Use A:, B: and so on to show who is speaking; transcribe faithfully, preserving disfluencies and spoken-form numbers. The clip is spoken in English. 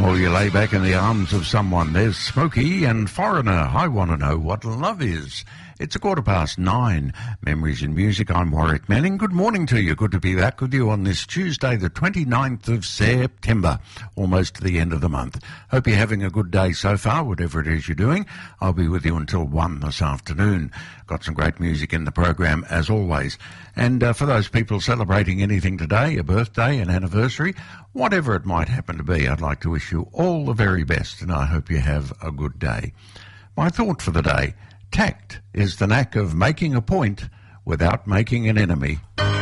A: Or you lay back in the arms of someone. There's Smokey and Foreigner. I want to know what love is. It's a quarter past nine. Memories in Music. I'm Warwick Manning. Good morning to you. Good to be back with you on this Tuesday, the twenty-ninth of September, almost to the end of the month. Hope you're having a good day so far, whatever it is you're doing. I'll be with you until one this afternoon. Got some great music in the program, as always. And uh, for those people celebrating anything today, a birthday, an anniversary, whatever it might happen to be, I'd like to wish you all the very best, and I hope you have a good day. My thought for the day: tact is the knack of making a point without making an enemy.